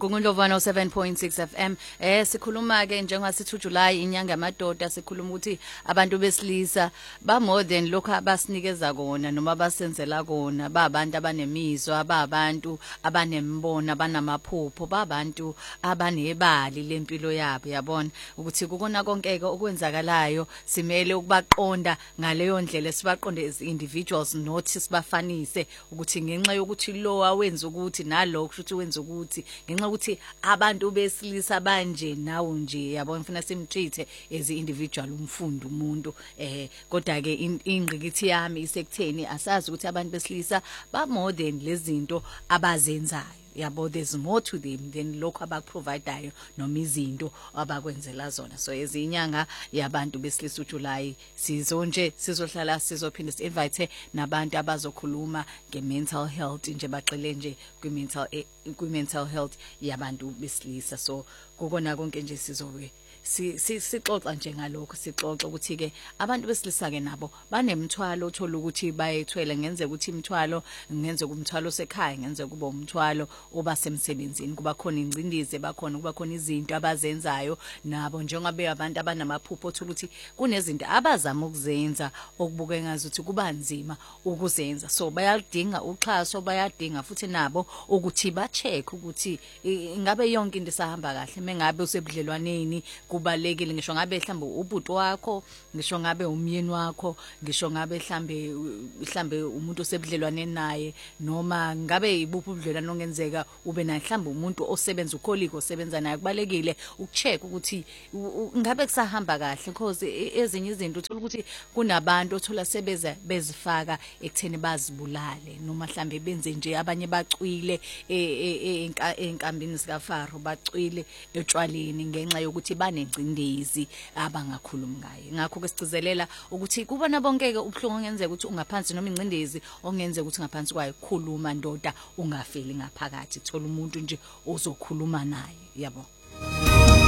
Ngungundlovana 7.6 FM. Sikhuluma ke njengoba sithi uJuly inyanga yamadoda, sikhuluma ukuthi abantu besilisa ba more than lokho abasinikeza kona noma basenzela kona, ba abantu abanemizwa, ba abantu abanembono, abanamaphupho, ba abantu abanebali lempilo yabo, yabona ukuthi kukona konkeke okwenzakalayo simele ukubaqonda ngaleyo ndlela, sibaqonde as individuals, not sibafanise ukuthi ngenxa yokuthi lo awenza ukuthi nalo kushuthi wenza ukuthi, ngenxa ukuthi abantu besilisa banje nawo nje, yabona ngifuna simtreat as individual, umfundi umuntu. Kodwa ke ingqikithi yami isekutheni asazi ukuthi abantu besilisa ba more than lezinto abazenzayo, yabo, there's more to them than lokho abakuprovidayo noma izinto abakwenzela zona. So ezinyanga yabantu besilisa uJuly sizonje sizohlala sizophinda si-invite nabantu abazokhuluma nge-mental health nje, baqele nje kwi-mental health yabantu besilisa. So kukona konke nje sizobe sixoxa nje ngalokho, sixoxa ukuthi ke abantu besilisa ke nabo banemthwalo othola ukuthi bayethwele, ngenze ukuthi imithwalo, ngenze kumthwalo sekhaya, ngenze kube umthwalo oba semsebenzini, kuba khona ingcindize, kuba khona izinto abazenzayo nabo njengoba abantu abanamaphupho, othola ukuthi kunezinto abazama ukuzenza okubuke ngazi ukuthi kuba nzima ukuzenza. So bayadinga uxhaso, bayadinga futhi nabo ukuthi ba-check ukuthi ngabe yonke into isahamba kahle, mengabe usebudlelwaneni kubalekile, ngisho ngabe mhlambe ubhuti wakho, ngisho ngabe umyeni wakho, ngisho ngabe mhlambe umuntu osebudlelwane naye, noma ngabe ibuphi ubudlelwano ongenzeka ube naye, mhlambe umuntu osebenza, ukholiki osebenza naye, kubalekile ukucheck ukuthi ngabe kusahamba kahle, because ezinye izinto uthola ukuthi kunabantu othola sebeza bezifaka ekutheni bazibulale, noma mhlambe benze nje, abanye bacwile enkambini sikaFaro, bacwile etshwaleni ngenxa yokuthi banengcindezi abangakhulumi ngayo. Ngakho ke sicezelela ukuthi kubona bonke ke ubhlungu ongenzeka ukuthi ungaphansi, noma ingcindezi ongenzeka ukuthi ngaphansi kwayo, khuluma ndoda, ungafeli ngaphakathi, thola umuntu nje ozokhuluma naye, yabo.